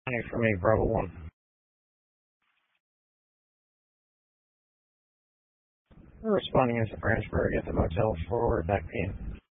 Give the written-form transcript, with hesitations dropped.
For me, Bravo 1. We're responding into Branchburg at the motel for back pain.